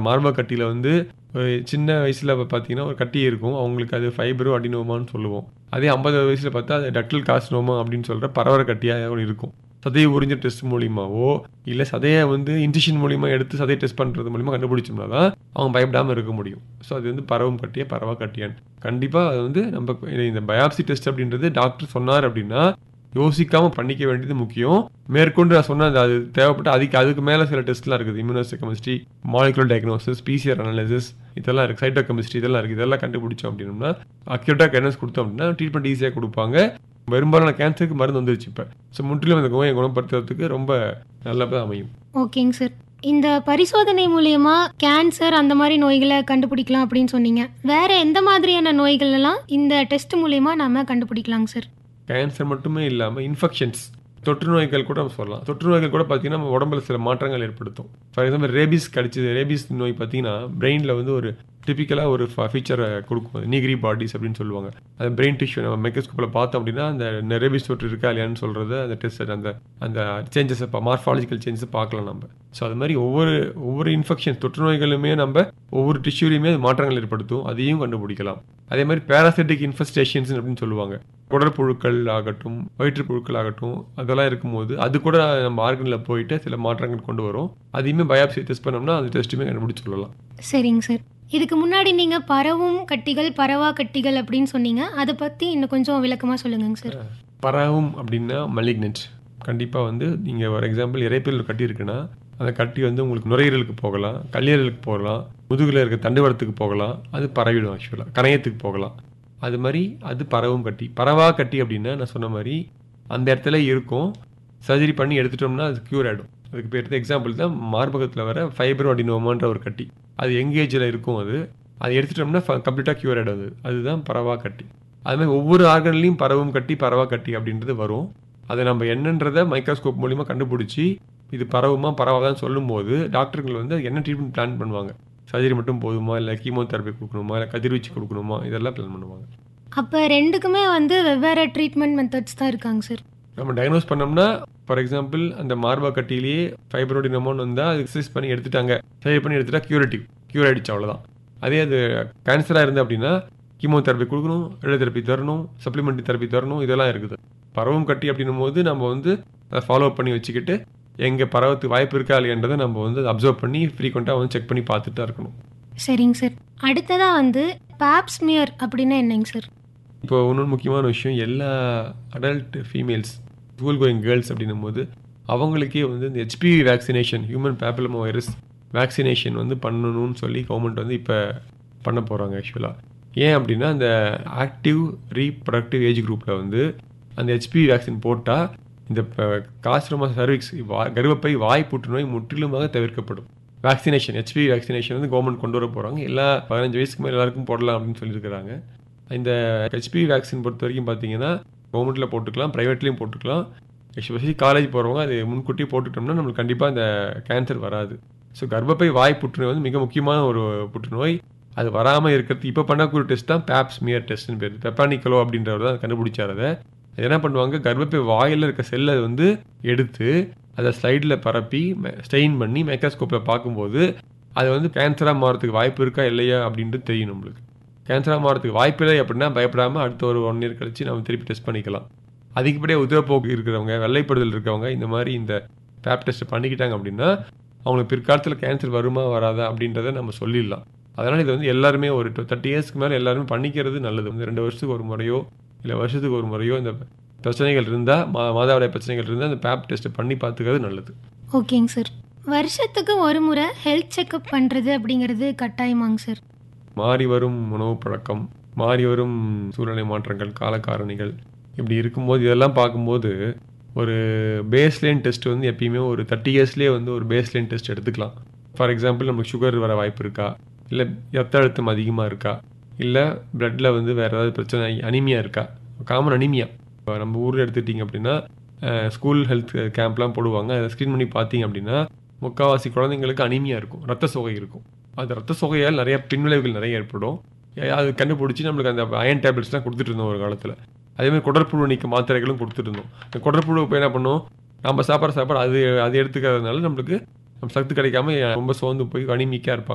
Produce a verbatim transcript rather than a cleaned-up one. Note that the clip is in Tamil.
மார்பக கட்டியில வந்து ஒரு சின்ன வயசுல பார்த்தீங்கன்னா, ஒரு கட்டி இருக்கும். அவங்களுக்கு அது ஃபைப்ரோ அடினோமான்னு சொல்லுவோம். அதே ஐம்பது வயசுல பார்த்தா அது டக்டல் கார்சினோமா அப்படின்னு சொல்ற பரவற கட்டியா இருக்கும். சதைய உறிஞ்ச டெஸ்ட் மூலியமாவோ, இல்ல சதைய வந்து இன்ஜெக்ஷன் மூலியமா எடுத்து சதைய டெஸ்ட் பண்றது மூலியமா கண்டுபிடிச்சோம்னா தான், அவங்க பயப்படாம இருக்க முடியும். ஸோ அது வந்து பரவும் கட்டியா, பரவா கட்டியான்னு. கண்டிப்பா அது வந்து நம்ம இந்த பயாப்சி டெஸ்ட் அப்படின்றது டாக்டர் சொன்னார் அப்படின்னா, யோசிக்காம பண்ணிக்க வேண்டியது முக்கியம். மேற்கொண்டு நான் சொன்ன அது தேவைப்பட்ட அதுக்கு அதுக்கு மேல சில டெஸ்ட்லாம் இருக்குது. இம்யூனோஹிஸ்டோகெமிஸ்ட்ரி, மாலிகுலர் டயக்னோசிஸ், பிசிஆர் அனாலிசிஸ் இதெல்லாம் இருக்கு. சைட்டோகெமிஸ்ட்ரி இதெல்லாம் இருக்கு. இதெல்லாம் கண்டுபிடிச்சோம் அப்படின்னா, அக்யூரேட்டா கைடன்ஸ் கொடுத்தோம் அப்படின்னா, ட்ரீட்மெண்ட் ஈஸியா குடுப்பாங்க. பெரும்பாலான கேன்சருக்கு மருந்து வந்துருச்சு இப்ப. ஸோ முற்றிலும் அந்த நோயை குணப்படுத்துறதுக்கு ரொம்ப நல்லதா அமையும். ஓகேங்க சார். இந்த பரிசோதனை மூலியமா கேன்சர் அந்த மாதிரி நோய்களை கண்டுபிடிக்கலாம் அப்படின்னு சொன்னீங்க. வேற எந்த மாதிரியான நோய்கள் எல்லாம் இந்த டெஸ்ட் மூலியமா நாம கண்டுபிடிக்கலாங்க சார்? கேன்சர் மட்டுமே இல்லாம இன்ஃபெக்ஷன்ஸ், தொற்று நோய்கள் கூட சொல்லலாம். தொற்று நோய்கள் கூட பார்த்தீங்கன்னா, நம்ம உடம்புல சில மாற்றங்கள் ஏற்படுத்தும். ஃபார் எக்ஸாம்பிள் ரேபிஸ் கடிச்சது ரேபிஸ் நோய் பார்த்தீங்கன்னா, பிரெயின்ல வந்து ஒரு டிபிக்கலா ஒரு ஃபீச்சரை கொடுக்கும். நீக்ரி பாடிஸ் அப்படின்னு சொல்லுவாங்க. அந்த பிரெயின் டிஷ்யூ நம்ம மைக்ரோஸ்கோப்ல பார்த்தோம் அப்படின்னா, அந்த ரேபிஸ் தொற்று இருக்கா இல்லையான்னு சொல்றது அந்த டெஸ்ட் அந்த அந்த சேஞ்சஸ் மார்ஃபாலஜிக்கல் சேஞ்சஸ் பார்க்கலாம் நம்ம. ஸோ அது மாதிரி ஒவ்வொரு ஒவ்வொரு இன்ஃபெக்ஷன் தொற்று நோய்களுமே நம்ம ஒவ்வொரு டிஷ்யூலையுமே மாற்றங்கள் ஏற்படுத்தும். அதையும் கண்டுபிடிக்கலாம். அதே மாதிரி பேராசிட்டிக் இன்ஃபெஸ்டேஷன்ஸ் அப்படின்னு சொல்லுவாங்க. குடற்புழுக்கள் ஆகட்டும், வயிற்றுப்புழுக்கள் ஆகட்டும், அதெல்லாம் இருக்கும்போது அது கூட நம்ம ஆர்கன்ல போயிட்டு சில மாற்றங்கள் கொண்டு வரும். அதையுமே பயாப்சி டெஸ்ட் பண்ணோம்னா அந்த டெஸ்ட்டுமே கண்டுபிடிச்சு சொல்லலாம். சரிங்க சார். இதுக்கு முன்னாடி நீங்க பரவும் கட்டிகள், பரவா கட்டிகள் அப்படின்னு சொன்னீங்க. அதை பத்தி இன்னும் கொஞ்சம் விளக்கமா சொல்லுங்க சார். பரவும் அப்படின்னா மலிக்னன்ட். கண்டிப்பா வந்து நீங்க ஒரு எக்ஸாம்பிள் இரைப்பையில் கட்டி இருக்குன்னா, அந்த கட்டி வந்து உங்களுக்கு நுரையீரலுக்கு போகலாம், கல்லீரலுக்கு போகலாம், முதுகுல இருக்க தண்டுவடத்துக்கு போகலாம். அது பரவிடும் ஆக்சுவலா. கணையத்துக்கு போகலாம். அது மாதிரி அது பரவும் கட்டி. பரவா கட்டி அப்படின்னா நான் சொன்ன மாதிரி அந்த இடத்துல இருக்கும். சர்ஜரி பண்ணி எடுத்துட்டோம்னா அது கியூர் ஆகிடும். அதுக்கு பேர் எக்ஸாம்பிள் தான் மார்பகத்தில் வர ஃபைப்ரோ அடினோமான்ற ஒரு கட்டி. அது எங்கேஜில் இருக்கும். அது அதை எடுத்துட்டோம்னா கம்ப்ளீட்டாக கியூர் ஆகிடும். அது அதுதான் பரவா கட்டி. அது மாதிரி ஒவ்வொரு ஆர்கன்லையும் பரவும் கட்டி, பரவா கட்டி அப்படின்றது வரும். அதை நம்ம என்னன்றதை மைக்ரோஸ்கோப் மூலிமா கண்டுபிடிச்சி இது பரவுமா பரவாதான்னு சொல்லும்போது டாக்டர்கள் வந்து என்ன ட்ரீட்மெண்ட் பிளான் பண்ணுவாங்க. சர்ஜரி மட்டும் போதுமா, இல்லை கீமோதெரப்பி கொடுக்கணுமா, இல்லை கதிர்வீச்சு கொடுக்கணுமா, இதெல்லாம் பிளான் பண்ணுவாங்க. அப்போ ரெண்டுக்குமே வந்து வெவ்வேறு ட்ரீட்மெண்ட் மெத்தட்ஸ் தான் இருக்காங்க சார். நம்ம டயக்னோஸ் பண்ணோம்னா ஃபார் எக்ஸாம்பிள் அந்த மார்பா கட்டிலேயே ஃபைப்ரோடினோமான்னு வந்தால் அது எக்ஸசைஸ் பண்ணி எடுத்துட்டாங்க, சர்ஜரி பண்ணி எடுத்துட்டா கியூரேட்டிவ் கியூர் ஆகிடுச்சு அவ்வளோதான். அதே அது கேன்சராக இருந்து அப்படின்னா கீமோதெரப்பி கொடுக்கணும், ரேடியோதெரப்பி தரணும், சப்ளிமெண்ட்ரி தெரப்பி தரணும், இதெல்லாம் இருக்குது. பரவும் கட்டி அப்படின்னும் போது நம்ம வந்து அதை ஃபாலோ அப் பண்ணி வச்சுக்கிட்டு எங்கே பரவத்துக்கு வாய்ப்பு இருக்கா இல்லையன்றதை நம்ம வந்து அப்சர்வ் பண்ணி ஃப்ரீக்வெண்ட்டாக வந்து செக் பண்ணி பார்த்துட்டு தான் இருக்கணும். சரிங்க சார். அடுத்ததாக வந்து பாப்ஸ்மியர் அப்படின்னா என்னங்க சார்? இப்போ இன்னொன்று முக்கியமான விஷயம், எல்லா adult females school going girls அப்படின்னும் போது அவங்களுக்கே வந்து இந்த HPV vaccination, human papilloma virus vaccination வந்து பண்ணணும்னு சொல்லி கவர்மெண்ட் வந்து இப்போ பண்ண போகிறாங்க ஆக்சுவலாக. ஏன் அப்படின்னா அந்த ஆக்டிவ் ரீப்ரொடக்டிவ் ஏஜ் குரூப்பில் வந்து அந்த ஹெச்பிவி வேக்சின் போட்டால் இந்த கார்சினோமா சர்விக்ஸ் கர்ப்பப்பை வாய் புற்றுநோய் முற்றிலுமாக தவிர்க்கப்படும். வேக்சினேஷன் ஹெச்பிவி வேக்சினேஷன் வந்து கவர்மெண்ட் கொண்டு வர போகிறாங்க. எல்லா பதினஞ்சு வயசுக்கு மேலே எல்லாருக்கும் போடலாம் அப்படின்னு சொல்லியிருக்கிறாங்க. இந்த ஹெச்பிவி வேக்சின் பொறுத்த வரைக்கும் பார்த்தீங்கன்னா கவர்மெண்ட்டில் போட்டுக்கலாம், ப்ரைவேட்லேயும் போட்டுக்கலாம். எஸ்பெஷலி காலேஜ் போகிறவங்க அது முன்கூட்டியே போட்டுட்டோம்னா நம்மளுக்கு கண்டிப்பாக இந்த கேன்சர் வராது. ஸோ கர்ப்பப்பை வாய் புற்றுநோய் வந்து மிக முக்கியமான ஒரு புற்றுநோய். அது வராமல் இருக்கிறதுக்கு இப்போ பண்ணக்கூடிய டெஸ்ட் தான் பேப்ஸ்மியர் டெஸ்ட்னு பேர். பெப்பானிக்கலோ அப்படின்றவர் தான் கண்டுபிடிச்சார். அதை அது என்ன பண்ணுவாங்க, கர்ப்பப்பை வாயில் இருக்க செல்லை வந்து எடுத்து அதை ஸ்லைடில் பரப்பி ஸ்டெயின் பண்ணி மைக்ரோஸ்கோப்பில் பார்க்கும்போது அது வந்து கேன்சராக மாறதுக்கு வாய்ப்பு இருக்கா இல்லையா அப்படின்ட்டு தெரியும் நம்மளுக்கு. கேன்சராக மாறதுக்கு வாய்ப்பு இல்லை அப்படின்னா பயப்படாமல் அடுத்த ஒரு ஒன் இயர் கழிச்சு நம்ம திருப்பி டெஸ்ட் பண்ணிக்கலாம். அதிகப்படியாக உதிரப்போக்கு இருக்கிறவங்க, வெள்ளைப்படுதல் இருக்கிறவங்க இந்த மாதிரி இந்த பேப் டெஸ்ட் பண்ணிக்கிட்டாங்க அப்படின்னா அவங்களுக்கு பிற்காலத்தில் கேன்சர் வருமா வராதா அப்படின்றத நம்ம சொல்லிடலாம். அதனால் இது வந்து எல்லாருமே ஒரு தேர்ட்டி இயர்ஸ்க்கு மேலே எல்லாருமே பண்ணிக்கிறது நல்லது. வந்து ரெண்டு வருஷத்துக்கு ஒரு முறையோ இல்லை வருஷத்துக்கு ஒரு முறையோ இந்த பிரச்சனைகள் இருந்தால் மா மாதாவிடாய் பிரச்சனைகள் இருந்தால் அந்த பேப் டெஸ்ட் பண்ணி பார்த்துக்கிறது நல்லது. ஓகேங்க சார். வருஷத்துக்கு ஒரு முறை ஹெல்த் செக்அப் பண்ணுறது அப்படிங்கிறது கட்டாயமாங்க சார்? மாறி வரும் உணவு பழக்கம், மாறி வரும் சூழ்நிலை மாற்றங்கள், காலக்காரணிகள் இப்படி இருக்கும்போது இதெல்லாம் பார்க்கும்போது ஒரு பேஸ்லைன் டெஸ்ட் வந்து எப்பயுமே ஒரு தேர்ட்டி இயர்ஸ்லேயே வந்து ஒரு பேஸ்லைன் டெஸ்ட் எடுத்துக்கலாம். ஃபார் எக்ஸாம்பிள் நமக்கு சுகர் வர வாய்ப்பு இருக்கா, இல்லை ரத்த அழுத்தம் அதிகமாக இருக்கா, இல்லை பிளட்டில் வந்து வேறு ஏதாவது பிரச்சனை அனிமியா இருக்கா. காமன் அனிமியா இப்போ நம்ம ஊரில் எடுத்துட்டிங்க அப்படின்னா ஸ்கூல் ஹெல்த் கேம்ப்லாம் போடுவாங்க. அதை ஸ்க்ரீன் பண்ணி பார்த்தீங்க அப்படின்னா முக்கால்வாசி குழந்தைங்களுக்கு அனிமியா இருக்கும், ரத்த சோகை இருக்கும். அது ரத்த சோகையால் நிறைய பின்விளைவுகள் நிறைய ஏற்படும். அது கண்டுபிடிச்சி நம்மளுக்கு அந்த அயன் டேப்லெட்ஸ்லாம் கொடுத்துட்டு இருந்தோம் ஒரு காலத்தில். அதேமாதிரி குடற்புழு நீக்க மாத்திரைகளும் கொடுத்துட்டு இருந்தோம். இந்த குடற்புழு இப்போ என்ன பண்ணோம், நம்ம சாப்பாடு சாப்பாடு அது அது எடுத்துக்கிறதுனால நம்மளுக்கு நம்ம சத்து கிடைக்காம ரொம்ப சோர்ந்து போய் அனிமிக்காக இருப்பாங்க.